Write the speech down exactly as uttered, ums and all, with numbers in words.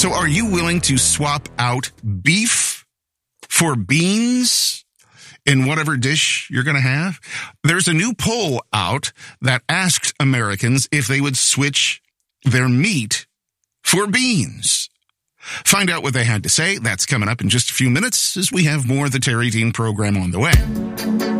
So are you willing to swap out beef for beans in whatever dish you're going to have? There's a new poll out that asked Americans if they would switch their meat for beans. Find out what they had to say. That's coming up in just a few minutes as we have more of the Terry Dean program on the way.